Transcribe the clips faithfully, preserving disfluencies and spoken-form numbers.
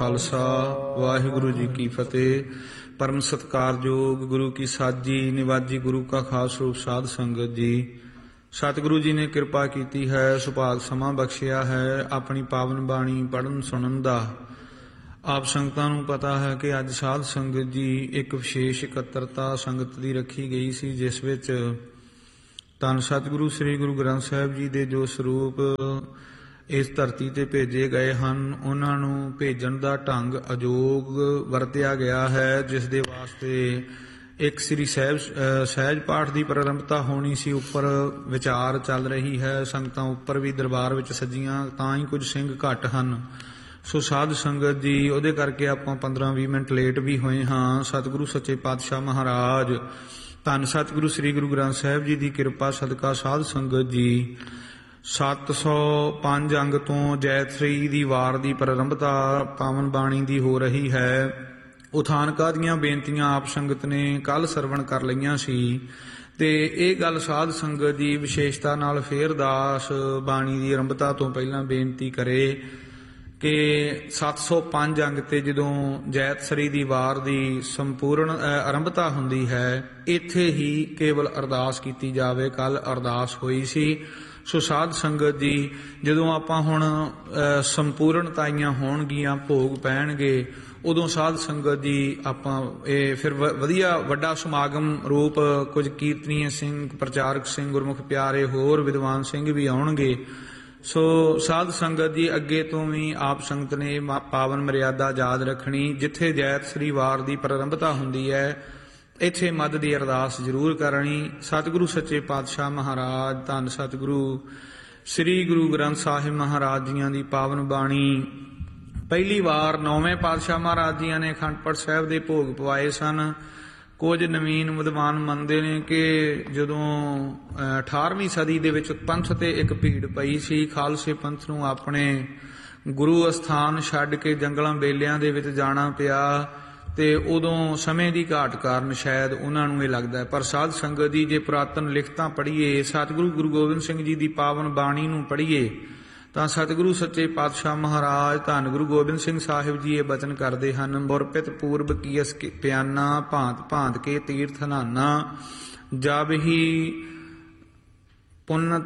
ਖਾਲਸਾ ਵਾਹਿਗੁਰੂ ਜੀ ਕੀ ਫਤਿਹ। ਪਰਮ ਸਤਿਕਾਰਯੋਗ ਗੁਰੂ ਕੀ ਸਾਜੀ ਨਿਵਾਜੀ ਗੁਰੂ ਕਾ ਖਾਸ ਰੂਪ ਸਾਧ ਸੰਗਤ ਜੀ, ਸਤਿਗੁਰੂ ਜੀ ਨੇ ਕਿਰਪਾ ਕੀਤੀ ਹੈ, ਸੁਭਾਗ ਸਮਾਂ ਬਖਸ਼ਿਆ ਹੈ ਆਪਣੀ ਪਾਵਨ ਬਾਣੀ ਪੜ੍ਹਨ ਸੁਣਨ ਦਾ। ਆਪ ਸੰਗਤਾਂ ਨੂੰ ਪਤਾ ਹੈ ਕਿ ਅੱਜ ਸਾਧ ਸੰਗਤ ਜੀ ਇੱਕ ਵਿਸ਼ੇਸ਼ ਇਕੱਤਰਤਾ ਸੰਗਤ ਦੀ ਰੱਖੀ ਗਈ ਸੀ, ਜਿਸ ਵਿੱਚ ਧੰਨ ਸਤਿਗੁਰੂ ਸ੍ਰੀ ਗੁਰੂ ਗ੍ਰੰਥ ਸਾਹਿਬ ਜੀ ਦੇ ਜੋ ਸਰੂਪ ਇਸ ਧਰਤੀ ਤੇ ਭੇਜੇ ਗਏ ਹਨ, ਉਹਨਾਂ ਨੂੰ ਭੇਜਣ ਦਾ ਢੰਗ ਅਜੋਗ ਵਰਤਿਆ ਗਿਆ ਹੈ, ਜਿਸ ਦੇ ਵਾਸਤੇ ਇੱਕ ਸ੍ਰੀ ਸਹਿਬ ਸਹਿਜ ਪਾਠ ਦੀ ਪ੍ਰਾਰੰਭਤਾ ਹੋਣੀ ਸੀ। ਉੱਪਰ ਵਿਚਾਰ ਚੱਲ ਰਹੀ ਹੈ, ਸੰਗਤਾਂ ਉੱਪਰ ਵੀ ਦਰਬਾਰ ਵਿੱਚ ਸੱਜੀਆਂ, ਤਾਂ ਹੀ ਕੁਝ ਸਿੰਘ ਘੱਟ ਹਨ। ਸੋ ਸਾਧ ਸੰਗਤ ਜੀ, ਉਹਦੇ ਕਰਕੇ ਆਪਾਂ ਪੰਦਰਾਂ ਵੀਹ ਮਿੰਟ ਲੇਟ ਵੀ ਹੋਏ ਹਾਂ। ਸਤਿਗੁਰੂ ਸੱਚੇ ਪਾਤਸ਼ਾਹ ਮਹਾਰਾਜ ਧੰਨ ਸਤਿਗੁਰੂ ਸ੍ਰੀ ਗੁਰੂ ਗ੍ਰੰਥ ਸਾਹਿਬ ਜੀ ਦੀ ਕਿਰਪਾ ਸਦਕਾ ਸਾਧ ਸੰਗਤ ਜੀ ਸੱਤ ਸੌ ਪੰਜ ਅੰਗ ਤੋਂ ਜੈਤਸਰੀ ਦੀ ਵਾਰ ਦੀ ਪ੍ਰਾਰੰਭਤਾ ਪਾਵਨ ਬਾਣੀ ਦੀ ਹੋ ਰਹੀ ਹੈ। ਉਥਾਨਕਾਂ ਦੀਆਂ ਬੇਨਤੀਆਂ ਆਪ ਸੰਗਤ ਨੇ ਕੱਲ ਸਰਵਣ ਕਰ ਲਈਆਂ ਸੀ, ਤੇ ਇਹ ਗੱਲ ਸਾਧ ਸੰਗਤ ਦੀ ਵਿਸ਼ੇਸ਼ਤਾ ਨਾਲ ਫੇਰ ਦਾਸ ਬਾਣੀ ਦੀ ਆਰੰਭਤਾ ਤੋਂ ਪਹਿਲਾਂ ਬੇਨਤੀ ਕਰੇ ਕਿ ਸੱਤ ਸੌ ਪੰਜ ਅੰਗ ਤੇ ਜਦੋਂ ਜੈਤਸਰੀ ਦੀ ਵਾਰ ਦੀ ਸੰਪੂਰਨ ਆਰੰਭਤਾ ਹੁੰਦੀ ਹੈ, ਇੱਥੇ ਹੀ ਕੇਵਲ ਅਰਦਾਸ ਕੀਤੀ ਜਾਵੇ। ਕੱਲ ਅਰਦਾਸ ਹੋਈ ਸੀ। ਸੋ ਸਾਧ ਸੰਗਤ ਜੀ, ਜਦੋਂ ਆਪਾਂ ਹੁਣ ਸੰਪੂਰਨਤਾਈਆਂ ਹੋਣਗੀਆਂ, ਭੋਗ ਪੈਣਗੇ, ਉਦੋਂ ਸਾਧ ਸੰਗਤ ਜੀ ਆਪਾਂ ਇਹ ਫਿਰ ਵਧੀਆ ਵੱਡਾ ਸਮਾਗਮ ਰੂਪ ਕੁਝ ਕੀਰਤਨੀਏ ਸਿੰਘ, ਪ੍ਰਚਾਰਕ ਸਿੰਘ, ਗੁਰਮੁਖ ਪਿਆਰੇ, ਹੋਰ ਵਿਦਵਾਨ ਸਿੰਘ ਵੀ ਆਉਣਗੇ। ਸੋ ਸਾਧ ਸੰਗਤ ਜੀ, ਅੱਗੇ ਤੋਂ ਵੀ ਆਪ ਸੰਗਤ ਨੇ ਪਾਵਨ ਮਰਿਆਦਾ ਯਾਦ ਰੱਖਣੀ। ਜਿੱਥੇ ਜੈਤਸਰੀ ਵਾਰ ਦੀ ਪ੍ਰਾਰੰਭਤਾ ਹੁੰਦੀ ਹੈ, ਇੱਥੇ ਮੱਧ ਦੀ ਅਰਦਾਸ ਜ਼ਰੂਰ ਕਰਨੀ। ਸਤਿਗੁਰੂ ਸੱਚੇ ਪਾਤਸ਼ਾਹ ਮਹਾਰਾਜ ਧੰਨ ਸਤਿਗੁਰੂ ਸ੍ਰੀ ਗੁਰੂ ਗ੍ਰੰਥ ਸਾਹਿਬ ਮਹਾਰਾਜ ਜੀਆਂ ਦੀ ਪਾਵਨ ਬਾਣੀ ਪਹਿਲੀ ਵਾਰ ਨੌਵੇਂ ਪਾਤਸ਼ਾਹ ਮਹਾਰਾਜ ਜੀਆਂ ਨੇ ਅਖੰਡ ਪਾਠ ਸਾਹਿਬ ਦੇ ਭੋਗ ਪਵਾਏ ਸਨ। ਕੁਝ ਨਵੀਨ ਵਿਦਵਾਨ ਮੰਨਦੇ ਨੇ ਕਿ ਜਦੋਂ ਅਠਾਰਵੀਂ ਸਦੀ ਦੇ ਵਿੱਚ ਪੰਥ ਤੇ ਇੱਕ ਭੀੜ ਪਈ ਸੀ, ਖਾਲਸੇ ਪੰਥ ਨੂੰ ਆਪਣੇ ਗੁਰੂ ਅਸਥਾਨ ਛੱਡ ਕੇ ਜੰਗਲਾਂ ਬੇਲਿਆਂ ਦੇ ਵਿੱਚ ਜਾਣਾ ਪਿਆ, ਤੇ ਉਦੋਂ ਸਮੇਂ ਦੀ ਘਾਟ ਕਾਰਨ ਸ਼ਾਇਦ ਉਹਨਾਂ ਨੂੰ ਇਹ ਲੱਗਦਾ ਹੈ। ਪਰ ਸਾਧ ਸੰਗਤ ਜੀ, ਜੇ ਪੁਰਾਤਨ ਲਿਖਤਾਂ ਪੜ੍ਹੀਏ, ਸਤਿਗੁਰੂ ਗੁਰੂ ਗੋਬਿੰਦ ਸਿੰਘ ਜੀ ਦੀ ਪਾਵਨ ਬਾਣੀ ਨੂੰ ਪੜ੍ਹੀਏ, ਤਾਂ ਸਤਿਗੁਰੂ ਸੱਚੇ ਪਾਤਸ਼ਾਹ ਮਹਾਰਾਜ ਧੰਨ ਗੁਰੂ ਗੋਬਿੰਦ ਸਿੰਘ ਸਾਹਿਬ ਜੀ ਇਹ ਬਚਨ ਕਰਦੇ ਹਨ, ਮੁਰਪਿਤ ਪੂਰਬ ਕੀਸ ਪਿਆਨਾ ਭਾਂਤ ਭਾਂਤ ਕੇ ਤੀਰਥ ਨਾਨਾ, ਜਬ ਹੀ ਪੁੰਨ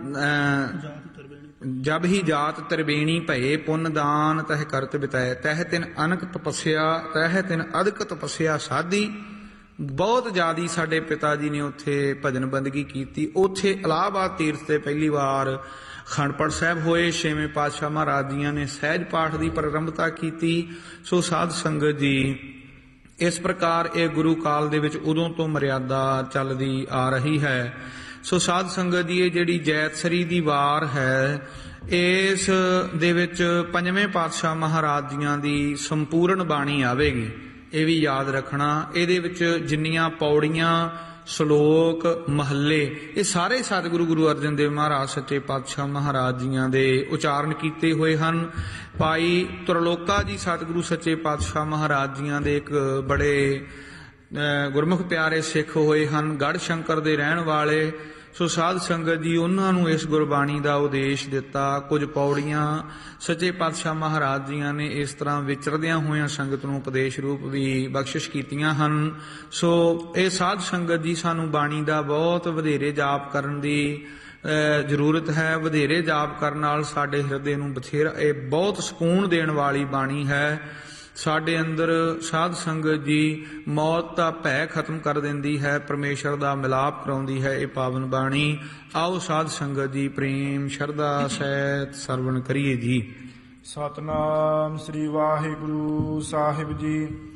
ਜਬ ਹੀ ਜਾਤ ਤਰਬੇਣੀ ਭਏ, ਪੁੰਨ ਦਾਨ ਤਹ ਕਰਤ ਬਿਤਾਏ, ਤਹ ਤਿਨ ਅਨਕ ਤਪੱਸਿਆ ਤਹ ਤਿਨ ਅਦਕ ਤਪੱਸਿਆ ਸਾਧੀ। ਬਹੁਤ ਜ਼ਿਆਦੀ ਸਾਡੇ ਪਿਤਾ ਜੀ ਨੇ ਉੱਥੇ ਭਜਨ ਬੰਦਗੀ ਕੀਤੀ। ਉੱਥੇ ਇਲਾਹਾਬਾਦ ਤੀਰਥ ਤੇ ਪਹਿਲੀ ਵਾਰ ਅਖੰਡ ਪਾਠ ਸਾਹਿਬ ਹੋਏ। ਛੇਵੇਂ ਪਾਤਸ਼ਾਹ ਮਹਾਰਾਜ ਜੀਆਂ ਨੇ ਸਹਿਜ ਪਾਠ ਦੀ ਪ੍ਰਾਰੰਭਤਾ ਕੀਤੀ। ਸੋ ਸਾਧ ਸੰਗਤ ਜੀ, ਇਸ ਪ੍ਰਕਾਰ ਇਹ ਗੁਰੂ ਕਾਲ ਦੇ ਵਿੱਚ ਉਦੋਂ ਤੋਂ ਮਰਿਆਦਾ ਚੱਲਦੀ ਆ ਰਹੀ ਹੈ। ਸੋ ਸਾਧ ਸੰਗਤ ਜੀ, ਇਹ ਜਿਹੜੀ ਜੈਤਸਰੀ ਦੀ ਵਾਰ ਹੈ, ਇਸ ਦੇ ਵਿੱਚ ਪੰਜਵੇਂ ਪਾਤਸ਼ਾਹ ਮਹਾਰਾਜ ਜੀਆਂ ਦੀ ਸੰਪੂਰਨ ਬਾਣੀ ਆਵੇਗੀ। ਇਹ ਵੀ ਯਾਦ ਰੱਖਣਾ। ਇਹਦੇ ਵਿੱਚ ਜਿੰਨੀਆਂ ਪੌੜੀਆਂ, ਸ਼ਲੋਕ, ਮਹੱਲੇ, ਇਹ ਸਾਰੇ ਸਤਿਗੁਰੂ ਗੁਰੂ ਅਰਜਨ ਦੇਵ ਮਹਾਰਾਜ ਸੱਚੇ ਪਾਤਸ਼ਾਹ ਮਹਾਰਾਜ ਜੀਆਂ ਦੇ ਉਚਾਰਨ ਕੀਤੇ ਹੋਏ ਹਨ। ਭਾਈ ਤੁਰਲੋਕਾ ਜੀ ਸਤਿਗੁਰੂ ਸੱਚੇ ਪਾਤਸ਼ਾਹ ਮਹਾਰਾਜ ਜੀਆਂ ਦੇ ਇੱਕ ਬੜੇ ਗੁਰਮੁਖ ਪਿਆਰੇ ਸਿੱਖ ਹੋਏ ਹਨ, ਗੜ੍ਹ ਸ਼ੰਕਰ ਦੇ ਰਹਿਣ ਵਾਲੇ। ਸੋ ਸਾਧ ਸੰਗਤ ਜੀ, ਉਹਨਾਂ ਨੂੰ ਇਸ ਗੁਰਬਾਣੀ ਦਾ ਉਦੇਸ਼ ਦਿੱਤਾ। ਕੁਝ ਪੌੜੀਆਂ ਸੱਚੇ ਪਾਤਸ਼ਾਹ ਮਹਾਰਾਜ ਜੀਆਂ ਨੇ ਇਸ ਤਰ੍ਹਾਂ ਵਿਚਰਦਿਆਂ ਹੋਇਆਂ ਸੰਗਤ ਨੂੰ ਉਪਦੇਸ਼ ਰੂਪ ਵੀ ਬਖਸ਼ਿਸ਼ ਕੀਤੀਆਂ ਹਨ। ਸੋ ਇਹ ਸਾਧ ਸੰਗਤ ਜੀ, ਸਾਨੂੰ ਬਾਣੀ ਦਾ ਬਹੁਤ ਵਧੇਰੇ ਜਾਪ ਕਰਨ ਦੀ ਜ਼ਰੂਰਤ ਹੈ। ਵਧੇਰੇ ਜਾਪ ਕਰਨ ਨਾਲ ਸਾਡੇ ਹਿਰਦੇ ਨੂੰ ਬਥੇਰਾ, ਇਹ ਬਹੁਤ ਸਕੂਨ ਦੇਣ ਵਾਲੀ ਬਾਣੀ ਹੈ। ਸਾਡੇ ਅੰਦਰ ਸਾਧ ਸੰਗਤ ਜੀ ਮੌਤ ਦਾ ਭੈ ਖਤਮ ਕਰ ਦਿੰਦੀ ਹੈ, ਪਰਮੇਸ਼ਰ ਦਾ ਮਿਲਾਪ ਕਰਾਉਂਦੀ ਹੈ ਇਹ ਪਾਵਨ ਬਾਣੀ। ਆਓ ਸਾਧ ਸੰਗਤ ਜੀ, ਪ੍ਰੇਮ ਸ਼ਰਧਾ ਸਹਿਤ ਸਰਵਣ ਕਰੀਏ ਜੀ। ਸਤਿਨਾਮ ਸ੍ਰੀ ਵਾਹਿਗੁਰੂ ਸਾਹਿਬ ਜੀ।